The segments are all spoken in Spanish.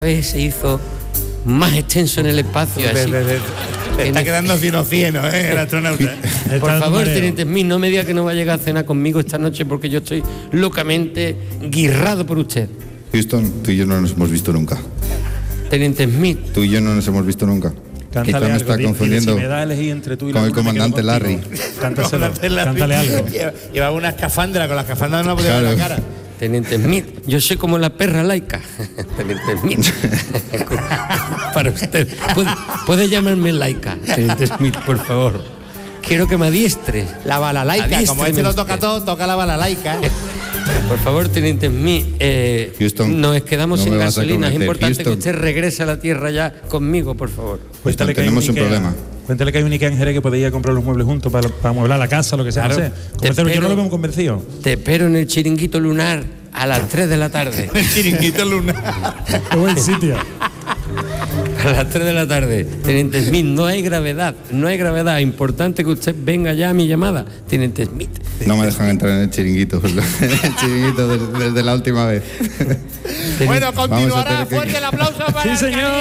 vez se hizo más extenso en el espacio. Así. Está quedando cieno, el astronauta. Por favor, teniente Smith, no me diga que no va a llegar a cenar conmigo esta noche porque yo estoy locamente guirrado por usted. Houston, tú y yo no nos hemos visto nunca. Teniente Smith. Tú y yo no nos hemos visto nunca. Cántale algo, está confundiendo si me da a elegir entre tú y con el comandante Larry. Cántale algo. Llevaba una escafandra, con la escafandra no podía ver la cara. Teniente Smith, yo soy como la perra laica. Teniente Smith. Para usted. ¿Puede llamarme laica, Teniente Smith, por favor? Quiero que me adiestre. La balalaica, como este lo toca todo, toca la balalaica. Por favor, Teniente Smith, Houston, nos quedamos sin gasolina. Es importante Houston, que usted regrese a la tierra ya conmigo, por favor. Houston, tenemos un problema. Cuéntale que hay un Ikea en Jerez que podéis ir a comprar los muebles juntos para amueblar la casa, lo que sea, claro, no sé. Yo no lo veo convencido. Te espero en el chiringuito lunar a las 3 de la tarde. El chiringuito lunar. Qué buen sitio. A las 3 de la tarde. Teniente Smith, no hay gravedad. Importante que usted venga ya a mi llamada, Teniente Smith. No me dejan entrar en el chiringuito. El chiringuito desde la última vez. Bueno, continuará. Fuerte el aplauso para ¡sí, señor!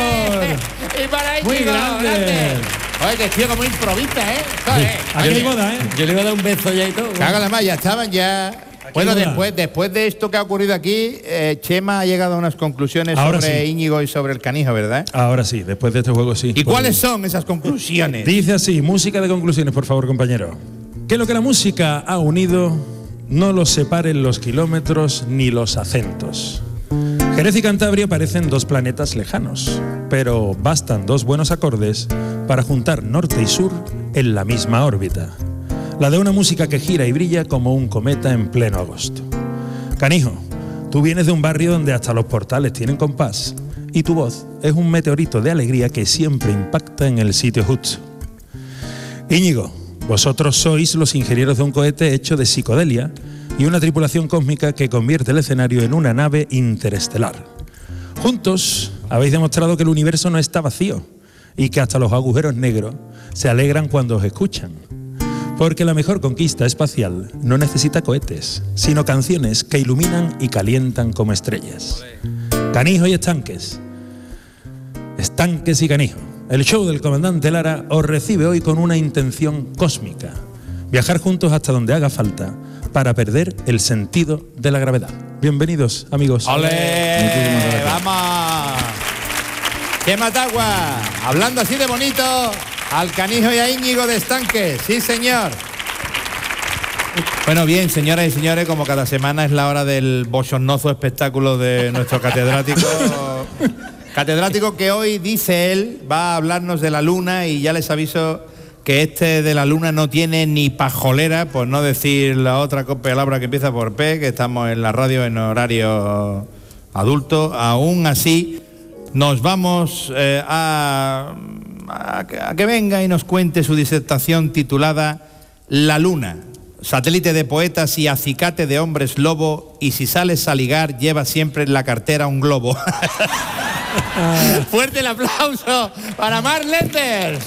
Y para Íñigo. Muy grande. Oye, que tío como improvisa, Aquí hay boda, Yo le iba a dar un beso ya y todo. Cágala más, ya estaban ya. Bueno, después de esto que ha ocurrido aquí, Chema ha llegado a unas conclusiones ahora sobre sí. Íñigo y sobre el Canijo, ¿verdad? Ahora sí, después de este juego sí. ¿Y cuáles son esas conclusiones? Dice así, música de conclusiones, por favor, compañero. Que lo que la música ha unido no los separen los kilómetros ni los acentos. Jerez y Cantabria parecen dos planetas lejanos, pero bastan dos buenos acordes para juntar norte y sur en la misma órbita. La de una música que gira y brilla como un cometa en pleno agosto. Canijo, tú vienes de un barrio donde hasta los portales tienen compás y tu voz es un meteorito de alegría que siempre impacta en el sitio justo. Íñigo, vosotros sois los ingenieros de un cohete hecho de psicodelia y una tripulación cósmica que convierte el escenario en una nave interestelar. Juntos habéis demostrado que el universo no está vacío y que hasta los agujeros negros se alegran cuando os escuchan. Porque la mejor conquista espacial no necesita cohetes, sino canciones que iluminan y calientan como estrellas. Canijo y estanques. Estanques y Canijo. El show del comandante Lara os recibe hoy con una intención cósmica. Viajar juntos hasta donde haga falta para perder el sentido de la gravedad. Bienvenidos, amigos. ¡Olé! ¡Vamos! Chema Tagua, hablando así de bonito, al Canijo y a Íñigo de Estanques. Sí, señor. Bueno, bien, señoras y señores, como cada semana es la hora del bochornoso espectáculo de nuestro catedrático. Catedrático que hoy, dice él, va a hablarnos de la luna, y ya les aviso que este de la luna no tiene ni pajolera, por no decir la otra palabra que empieza por P, que estamos en la radio en horario adulto. Aún así, nos vamos a que venga y nos cuente su disertación titulada La Luna, satélite de poetas y acicate de hombres lobo, y si sales a ligar lleva siempre en la cartera un globo. Fuerte el aplauso para Mark Lenders.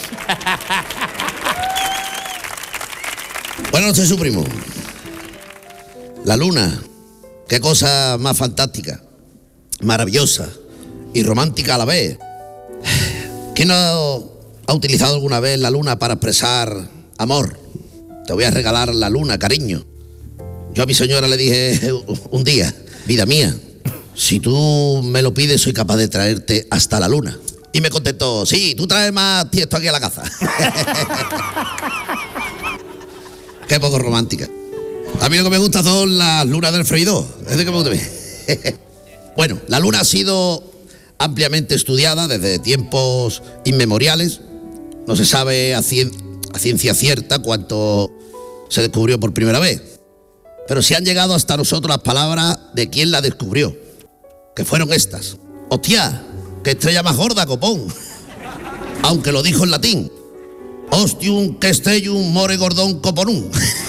Buenas noches, su primo. La luna, qué cosa más fantástica, maravillosa y romántica a la vez. ¿Quién no ha utilizado alguna vez la luna para expresar amor? Te voy a regalar la luna, cariño. Yo a mi señora le dije un día, vida mía, si tú me lo pides soy capaz de traerte hasta la luna. Y me contestó, sí, tú traes más tiesto aquí a la caza. Qué poco romántica. A mí lo que me gusta son las lunas del freidor. Es de que me gusta. Bueno, la luna ha sido ampliamente estudiada desde tiempos inmemoriales. No se sabe a ciencia cierta cuánto se descubrió por primera vez, pero sí han llegado hasta nosotros las palabras de quien la descubrió, que fueron estas: hostia, qué estrella más gorda, copón. Aunque lo dijo en latín: ostium castellum more gordón coponum.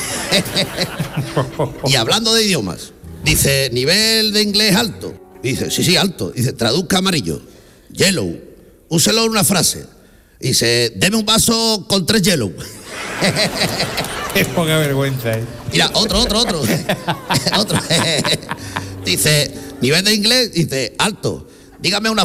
Y hablando de idiomas, dice, nivel de inglés alto. Dice, sí, alto. Dice, traduzca amarillo. Yellow. Úselo en una frase. Dice, deme un vaso con 3 yellow. Es poca vergüenza, Mira, otro. Otro. Dice, nivel de inglés, dice, alto. Dígame una